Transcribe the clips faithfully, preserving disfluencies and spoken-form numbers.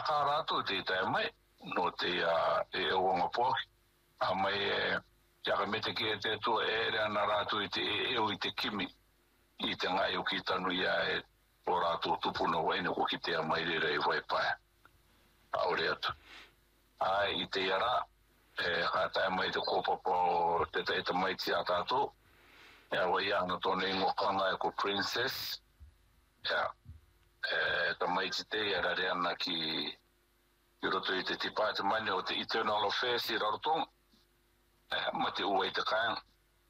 karatu te tai mai no te e o nga po a mai e ya me te ke te tu e re na ratu i te e o i te kimi i te ngai o ki tanu ia e o ratu tupu no wai no ki te mai re re vai pai a ore atu a i te ara e ka tai mai te kopopo te te te mai tia tatu e wai ana tone ngo kanga e ko princess ya e ta mai te era re ana ki i roto i te tipa te mani o te Eternal Affairs i rarotong eh, ma te ua i te kaang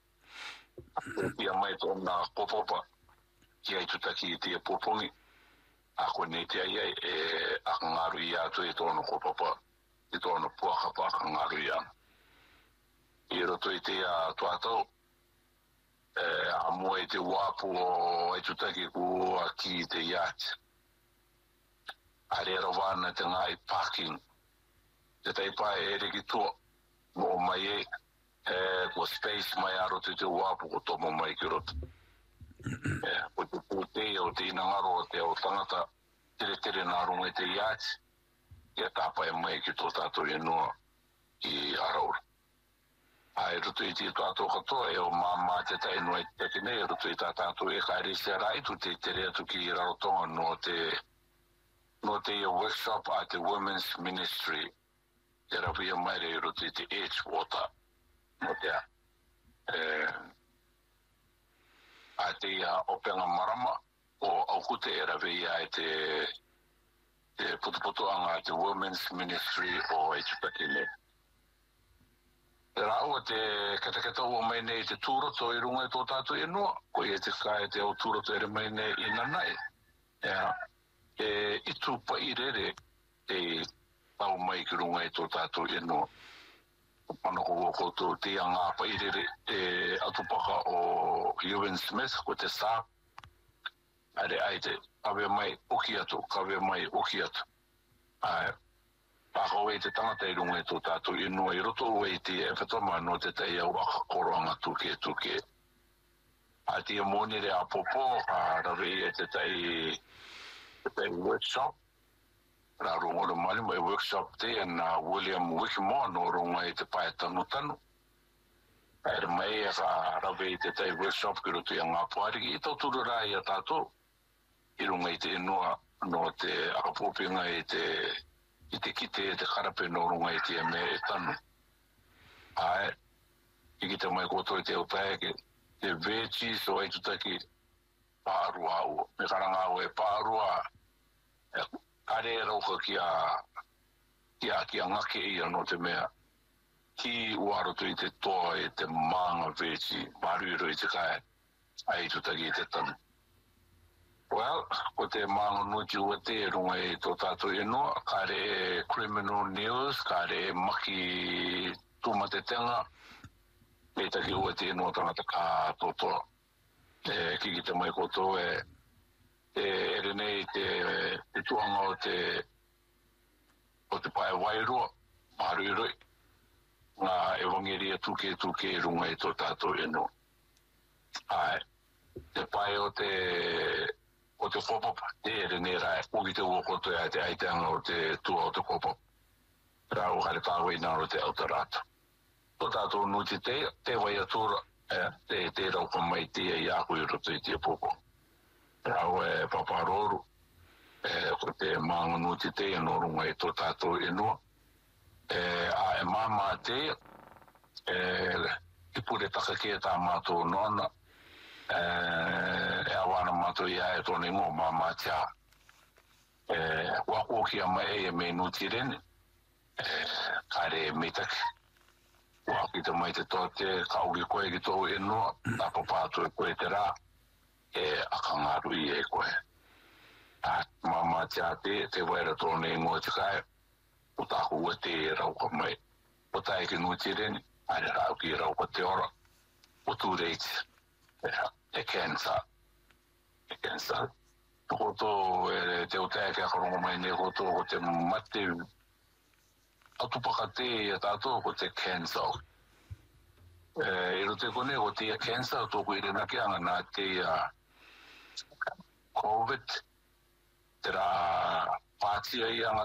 ia mai tōna kopopa ki ai tutaki i te popongi ako nei te ai ai e akangaru i atu i tōna kopopa i tōna puakapa akangaru i ana i roto i te a tuatau eh, a mua i te wapu o ai tutaki kua ki te iati a rera wana te ngai parking te taipa e reki tua mo mai e e ko space mai aro te te wapu ko tomo mai ki roto e o te pute o te inangaro o te o tangata tere tere narunga i te iati e tapa e mai ki tō tātou e noa i araura a e roto i te tātou katoa e o māma te tai noa i te kine e roto i tā tātou e kaere se raitu te tere atu ki rarotonga no te no te workshop at the women's ministry e rawi a mai re roto i te Edgewater no te eh, a te a openga marama o aukute e rawi a e te te putuputuanga at the women's ministry o Echipatine e rao te katakata o mai nei te tūroto i runga i tō tātou e noa ko i e te kai te au tūroto e re mai nei i nanai yeah. E itu pa i rere e tau mai ki runga i tō tātou e noa. Pana ko wako tō te anga pa i rere e atupaka o Ewan Smith ko te sā. Are ai te kawe mai oki atu, kawe mai oki atu. Ai, pākau e te tangata i runga i tō tātou e noa i roto o e te e whatama no te tei au aka koroanga tuke tuke. A te moni re a popo, a rawe e te tei a workshop ra rongo le mali mai workshop te na William Wickmore no rongo i te pae tanu tanu e mai e ka rawe i te tai workshop ki roto i a ngā puariki i tau turu rai a tātou i rongo i te inua no te akapopinga i te i te kite e te karape no rongo i te e me e tanu ae i ki te mai koto i te utai ke te veggies o ai tutaki pārua au me karanga au e pārua are rauka ki a ki a ki a ngake i ano te mea ki uaroto i te toa e te manga veci maruiro i te kai ai tutaki i te tanu well ko te manga nuti ua te runga i tō tātou e noa kare e criminal news kare e maki tuma te tenga e taki ua te noa tangata ka tō toa e ki ki te mai koto e e ere nei te, te tuanga o te o te pae wairua maruiroi ngā evangeria tuke tuke runga i tō tātou e no ai te pae o te o te whopapa te ere nei rai uki te uokoto e te aiteanga o te tua o te whopapa rau hare tāwe i naro te autarata tō tātou nuti te te wai atura e te te rauka mai te e iaku i roto i te popo rau e paparoru e ko te manganu te te no runga i tō tātou e noa e a e mama te e i pure taka ke tā mātou nona e e awana mātou ia e tōne ngō mama tia e wako ki a mai e me nuti rene e kare e mitaki waki te mai te tote kauki koe ki tō e noa tapa pātou e koe te rā e akangaru i e koe. A mama tia te, te waira tōne ngō te kai, o tāku ua te rauka mai. O tae ki ngō te reni, aere rau ki rauka te ora, o tū reiti, e, e cancer. E cancer. Koto e te o tae ki a karongo mai ne koto, ko te mate, atupaka te e tātou, ko te cancer. E, e rote kone, ko te cancer, tōku i rena ki anga nā te a COVID, te rā pātia i anga